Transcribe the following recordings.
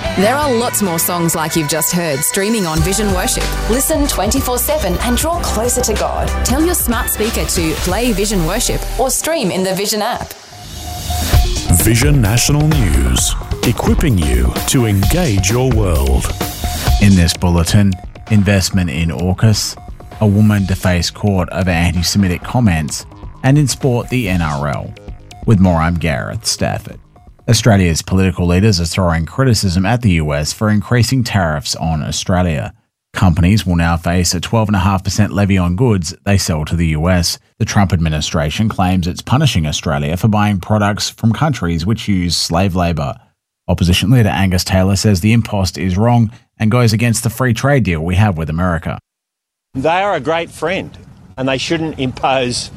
There are lots more songs like you've just heard streaming on Vision Worship. Listen 24/7 and draw closer to God. Tell your smart speaker to play Vision Worship or stream in the Vision app. Vision National News, equipping you to engage your world. In this bulletin, investment in AUKUS, a woman defaced court over anti-Semitic comments, and in sport, the NRL. With more, I'm Gareth Stafford. Australia's political leaders are throwing criticism at the US for increasing tariffs on Australia. Companies will now face a 12.5% levy on goods they sell to the US. The Trump administration claims it's punishing Australia for buying products from countries which use slave labour. Opposition leader Angus Taylor says the impost is wrong and goes against the free trade deal we have with America. They are a great friend and they shouldn't impose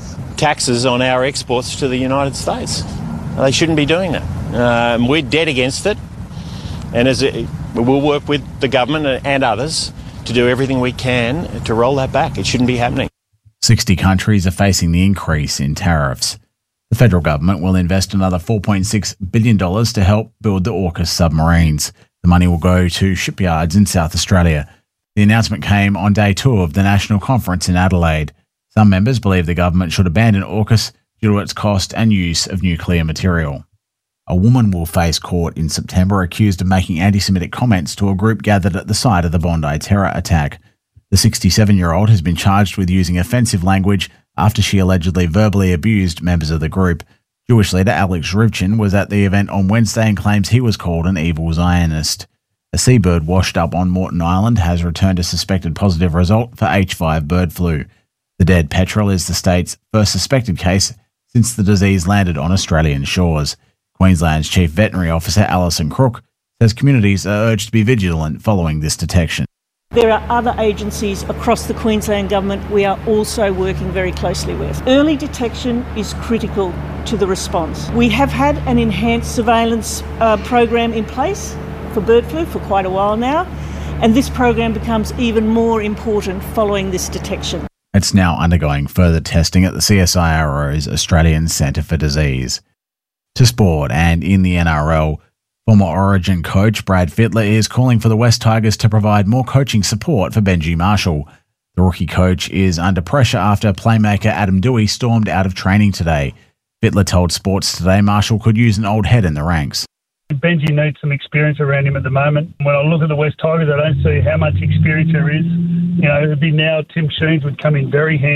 taxes on our exports to the United States. They shouldn't be doing that. We're dead against it, and we'll work with the government and others to do everything we can to roll that back. It shouldn't be happening. 60 countries are facing the increase in tariffs. The federal government will invest another $4.6 billion to help build the AUKUS submarines. The money will go to shipyards in South Australia. The announcement came on day 2 of the national conference in Adelaide. Some members believe the government should abandon AUKUS due to its cost and use of nuclear material. A woman will face court in September accused of making anti-Semitic comments to a group gathered at the site of the Bondi terror attack. The 67-year-old has been charged with using offensive language after she allegedly verbally abused members of the group. Jewish leader Alex Rivchin was at the event on Wednesday and claims he was called an evil Zionist. A seabird washed up on Moreton Island has returned a suspected positive result for H5 bird flu. The dead petrel is the state's first suspected case since the disease landed on Australian shores. Queensland's Chief Veterinary Officer Alison Crook says communities are urged to be vigilant following this detection. There are other agencies across the Queensland Government we are also working very closely with. Early detection is critical to the response. We have had an enhanced surveillance program in place for bird flu for quite a while now, and this program becomes even more important following this detection. It's now undergoing further testing at the CSIRO's Australian Centre for Disease. To sport, and in the NRL, former Origin coach Brad Fittler is calling for the West Tigers to provide more coaching support for Benji Marshall. The rookie coach is under pressure after playmaker Adam Doueihi stormed out of training today. Fittler told Sports Today Marshall could use an old head in the ranks. Benji needs some experience around him at the moment. When I look at the West Tigers, I don't see how much experience there is. You know, it'd be now Tim Sheens would come in very handy.